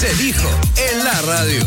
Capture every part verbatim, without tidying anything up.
Se dijo en la radio.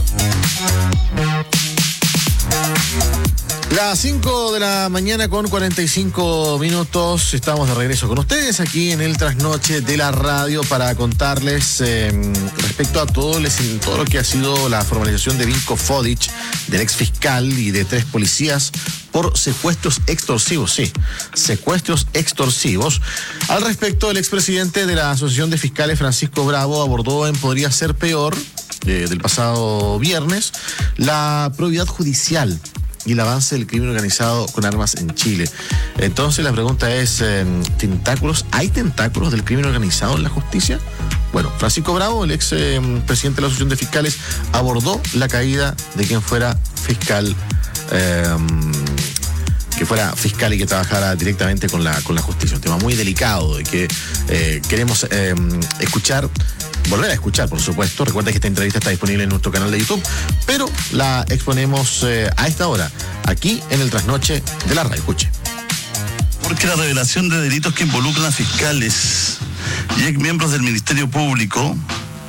Las cinco de la mañana con cuarenta y cinco minutos, estamos de regreso con ustedes aquí en el Trasnoche de la Radio para contarles eh, respecto a todo, les, todo lo que ha sido la formalización de Vinko Fodic, del ex fiscal y de tres policías por secuestros extorsivos, sí, secuestros extorsivos. Al respecto, el expresidente de la Asociación de Fiscales, Francisco Bravo, abordó en Podría Ser Peor, eh, del pasado viernes, la probidad judicial y el avance del crimen organizado con armas en Chile. Entonces la pregunta es, eh, ¿tentáculos? ¿Hay tentáculos del crimen organizado en la justicia? Bueno, Francisco Bravo, el ex eh, presidente de la Asociación de Fiscales, abordó la caída de quien fuera fiscal, eh, que fuera fiscal y que trabajara directamente con la, con la justicia. Un tema muy delicado de que eh, queremos eh, escuchar, volver a escuchar, por supuesto. Recuerda que esta entrevista está disponible en nuestro canal de YouTube, pero la exponemos eh, a esta hora, aquí en el Trasnoche de la Radio. Escuche. Porque la revelación de delitos que involucran a fiscales y ex miembros del Ministerio Público,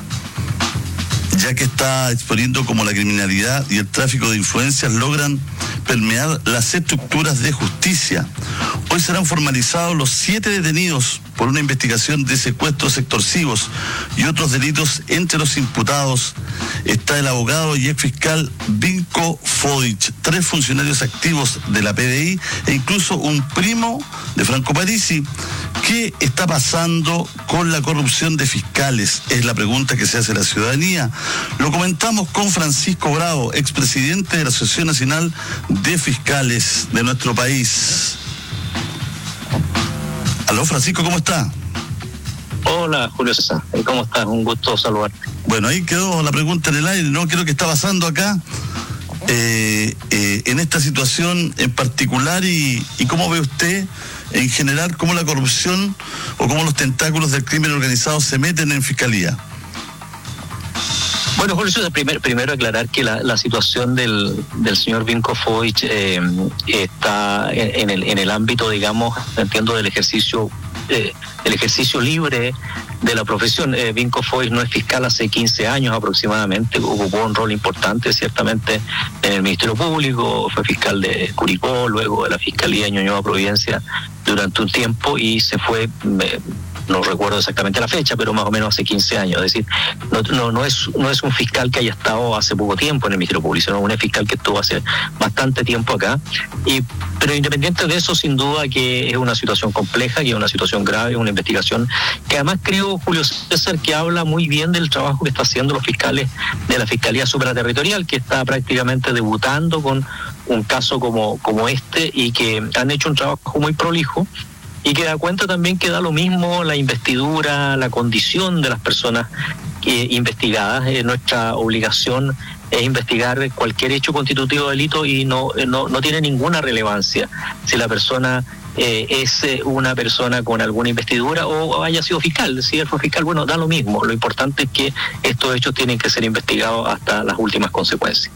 ya que está exponiendo cómo la criminalidad y el tráfico de influencias logran permear las estructuras de justicia. Hoy serán formalizados los siete detenidos por una investigación de secuestros extorsivos y otros delitos. Entre los imputados está el abogado y ex fiscal Vinko Fodic, tres funcionarios activos de la P D I e incluso un primo de Franco Parisi. ¿Qué está pasando con la corrupción de fiscales? Es la pregunta que se hace la ciudadanía. Lo comentamos con Francisco Bravo, expresidente de la Asociación Nacional de Fiscales de nuestro país. Aló, Francisco, ¿cómo está? Hola, Julio César, ¿cómo estás? Un gusto saludarte. Bueno, ahí quedó la pregunta en el aire, ¿no? ¿Qué es lo que está pasando acá eh, eh, en esta situación en particular y, y cómo ve usted en general cómo la corrupción o cómo los tentáculos del crimen organizado se meten en fiscalía? Bueno, Julio César, primero, primero aclarar que la, la situación del, del señor Vinko Fodic eh, está en, en, el, en el ámbito, digamos, entiendo, del ejercicio eh, el ejercicio libre de la profesión. eh, Vinko Fodic no es fiscal hace quince años aproximadamente, ocupó un rol importante ciertamente en el Ministerio Público, fue fiscal de Curicó, luego de la Fiscalía de Ñuñoa Providencia durante un tiempo y se fue... Eh, no recuerdo exactamente la fecha, pero más o menos hace quince años. Es decir, no, no, no, es, no es un fiscal que haya estado hace poco tiempo en el Ministerio Público, sino un fiscal que estuvo hace bastante tiempo acá. Y, pero independiente de eso, sin duda que es una situación compleja, que es una situación grave, una investigación que además creo, Julio César, que habla muy bien del trabajo que están haciendo los fiscales de la Fiscalía Supraterritorial, que está prácticamente debutando con un caso como, como este y que han hecho un trabajo muy prolijo. Y que da cuenta también que da lo mismo la investidura, la condición de las personas eh, investigadas. Eh, nuestra obligación es investigar cualquier hecho constitutivo de delito y no, no, no tiene ninguna relevancia si la persona eh, es una persona con alguna investidura o haya sido fiscal. Si él fue fiscal, bueno, da lo mismo. Lo importante es que estos hechos tienen que ser investigados hasta las últimas consecuencias.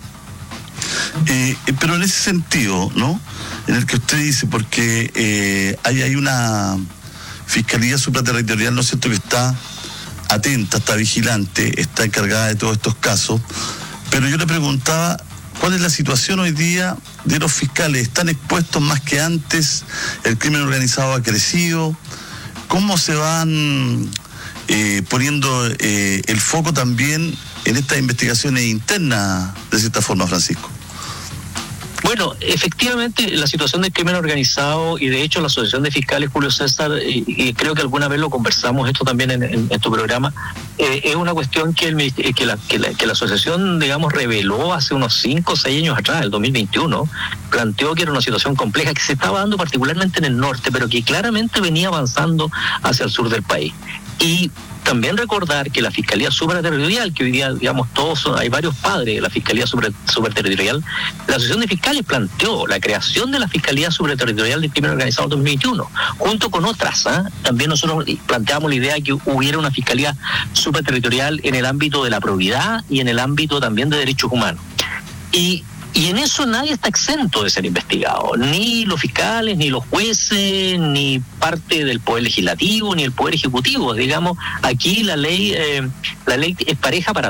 Eh, pero en ese sentido, ¿no? En el que usted dice, porque eh, hay, hay una Fiscalía Supraterritorial, ¿no es cierto?, que está atenta, está vigilante, está encargada de todos estos casos, pero yo le preguntaba, ¿cuál es la situación hoy día de los fiscales? ¿Están expuestos más que antes? ¿El crimen organizado ha crecido? ¿Cómo se van eh, poniendo eh, el foco también en estas investigaciones internas, de cierta forma, Francisco? Bueno, efectivamente la situación del crimen organizado y de hecho la Asociación de Fiscales, Julio César, y, y creo que alguna vez lo conversamos esto también en, en, en tu programa, eh, es una cuestión que, el, que, la, que, la, que la asociación, digamos, reveló hace unos cinco o seis años atrás, el dos mil veintiuno, planteó que era una situación compleja que se estaba dando particularmente en el norte, pero que claramente venía avanzando hacia el sur del país. Y también recordar que la Fiscalía Supraterritorial, que hoy día, digamos, todos son, hay varios padres de la Fiscalía Supraterritorial, la Asociación de Fiscales planteó la creación de la Fiscalía Supraterritorial del Crimen Organizado en dos mil veintiuno, junto con otras. ¿eh? También nosotros planteamos la idea de que hubiera una Fiscalía Supraterritorial en el ámbito de la probidad y en el ámbito también de derechos humanos. Y Y en eso nadie está exento de ser investigado, ni los fiscales, ni los jueces, ni parte del Poder Legislativo, ni el Poder Ejecutivo. Digamos, aquí la ley, eh, la ley es pareja para